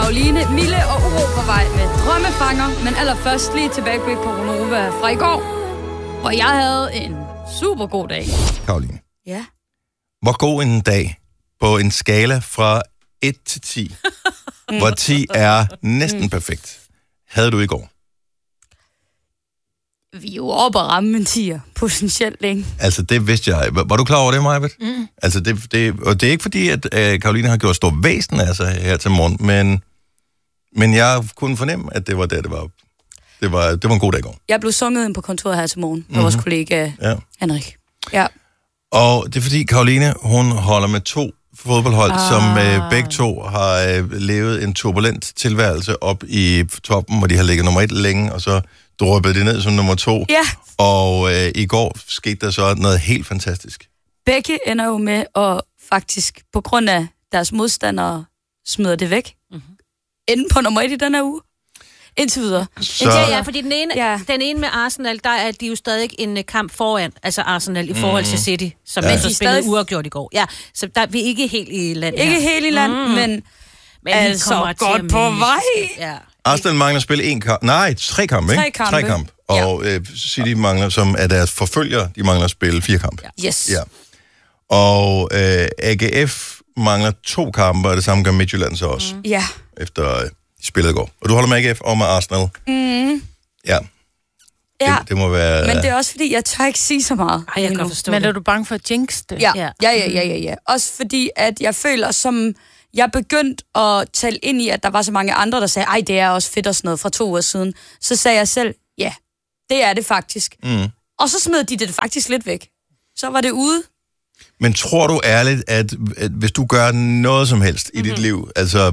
Karoline, Mille og Uro på vej med drømmefanger, men allerførst lige tilbageblik på Ronova fra i går, hvor jeg havde en super god dag. Karoline. Ja. Hvor god en dag på en skala fra 1 til 10, hvor 10 er næsten perfekt, havde du i går? Vi er jo oppe at ramme en 10'er, potentielt, ikke? Altså, det vidste jeg. Var du klar over det, Majbet? Altså, og det er ikke fordi, at Karoline har gjort stor væsen af sig her til morgen, men jeg kunne fornemme, at det var det var. Det var en god dag i går. Jeg blev sunget ind på kontoret her til morgen med vores kollega Henrik. Ja. Og det er fordi, Karoline, hun holder med 2 fodboldhold, som begge to har levet en turbulent tilværelse op i toppen, hvor de har ligget nummer 1 længe, og så drøbede det ned som nummer 2. Ja. Og i går skete der så noget helt fantastisk. Begge ender jo med at faktisk, på grund af deres modstandere, smider det væk. Enden på nummer 1 i den her uge. Indtil videre. Så... Ja, fordi den ene med Arsenal, der er de jo stadig en kamp foran, altså Arsenal i forhold til City, som så spillede stadig uafgjort i går. Ja, så der vi er ikke helt i land. Ikke helt i land, men altså godt på vej. Ja. Arsenal mangler at spille 3 kampe, ikke? 3 kampe. Og City mangler, som er deres forfølger, de mangler at spille 4 kampe. Ja. Yes. Ja. Og AGF mangler 2 kampe, og det samme gør Midtjylland så også. Ja. Efter de spillede i går. Og du holder med AGF og med Arsenal. Ja. Det må være... Men det er også fordi, jeg tør ikke sige så meget. Ej, jeg kan forstå men det. er du bange for at jinx det? Ja. Også fordi, at jeg føler, som jeg begyndte at tale ind i, at der var så mange andre, der sagde, ej, det er også fedt og sådan noget fra 2 uger siden. Så sagde jeg selv, ja, det er det faktisk. Og så smed de det faktisk lidt væk. Så var det ude. Men tror du ærligt, at hvis du gør noget som helst i dit liv, altså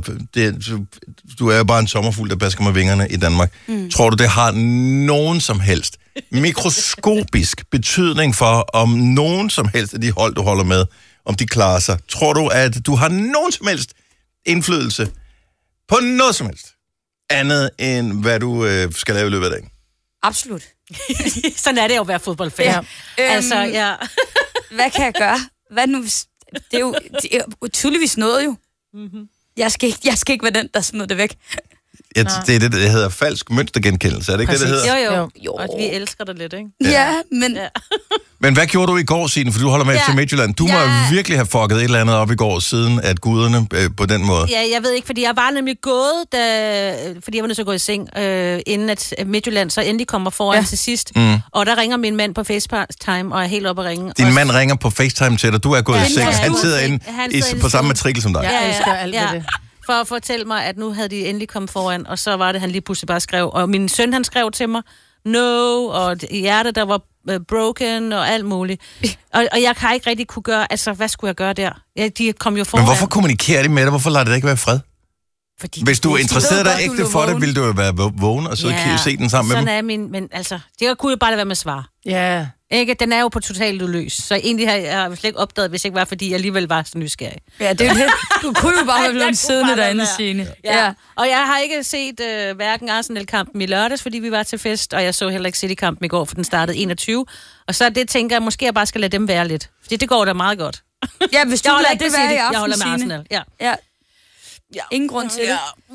du er jo bare en sommerfugl, der basker med vingerne i Danmark, tror du, det har nogen som helst mikroskopisk betydning for, om nogen som helst af de hold, du holder med, om de klarer sig? Tror du, at du har nogen som helst indflydelse på noget som helst, andet end hvad du skal lave i løbet af dagen? Absolut. Sådan er det jo at være fodboldfan. Ja. Altså, ja. Hvad kan jeg gøre? Hvad nu? Det er jo tydeligvis noget jo. Jeg skal ikke være den, der smider det væk. Det er det, der hedder falsk mønstergenkendelse. Er det ikke det, det hedder? Jo. Og vi elsker det lidt, ikke? Ja, men... Ja. Men hvad gjorde du i går, Signe? For du holder med til Midtjylland. Du må virkelig have fucket et eller andet op i går, siden at guderne på den måde. Ja, jeg ved ikke, fordi jeg var nemlig gået, fordi jeg var nødt til at gå i seng, inden at Midtjylland så endelig kommer foran til sidst. Og der ringer min mand på FaceTime, og er helt oppe at ringe. Din mand ringer på FaceTime til dig. Du er gået i seng. Han sidder inde på samme matrikel som dig. Jeg elsker alt det. For at fortælle mig, at nu havde de endelig kommet foran, og så var det, han lige pludselig bare skrev. Og min søn, han skrev til mig, no, og hjertet, der var broken, og alt muligt. Og jeg kan ikke rigtig kunne gøre, altså, hvad skulle jeg gøre der? De kom jo foran. Men hvorfor kommunikerer de med dig? Hvorfor lader det ikke være fred? Fordi hvis du er interesseret dig ægte for det, ville du jo være vågen og så se den sammen med dem. Sådan er min, men altså, det kunne jo bare være med svar. Ja. Ikke? Den er jo på totalt udløs. Så egentlig har jeg slet ikke opdaget, hvis ikke var, fordi jeg alligevel var så nysgerrig. Ja, det er jo det. Du kunne jo bare have blevet siddende derinde, Signe. Ja. Og jeg har ikke set hverken Arsenal-kampen i lørdags, fordi vi var til fest, og jeg så heller ikke City-kampen i går, for den startede 21. Og så det tænker jeg, måske jeg bare skal lade dem være lidt. Fordi det går da meget godt. Ja, hvis du lader det være i aften, jeg holder med Arsenal. Ja. Ingen grund til det.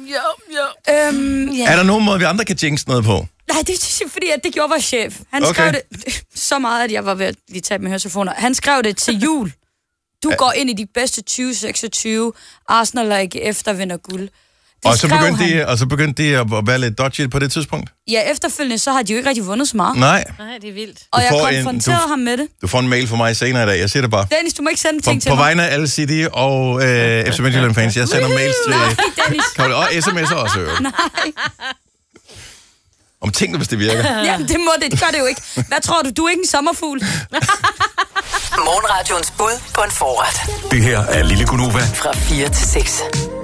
Er der nogen måde, vi andre kan jinx noget på? Nej, det er fordi, at det gjorde vores chef. Han skrev det så meget, at jeg var ved at lige tage med høretelefoner. Han skrev det til jul. Du går ind i de bedste 2026. Arsenal og AGF, der vinder guld. Og så begyndte de at være lidt dodgy på det tidspunkt? Ja, efterfølgende, så har de jo ikke rigtig vundet så meget. Nej, det er vildt. Og jeg konfronterede ham med det. Du får en mail fra mig senere i dag. Jeg siger det bare. Dennis, du må ikke sende ting til mig. mig. På vegne af alle City og FC Midtjylland-fans. Jeg sender mails til... Nej, og sms'er også. Nej. Om tingene, hvis det virker. Ja, det gør det jo ikke. Hvad tror du? Du er ikke en sommerfugl. Morgenradions bud på en forret. Det her er Lille Gunova fra 4 til 6.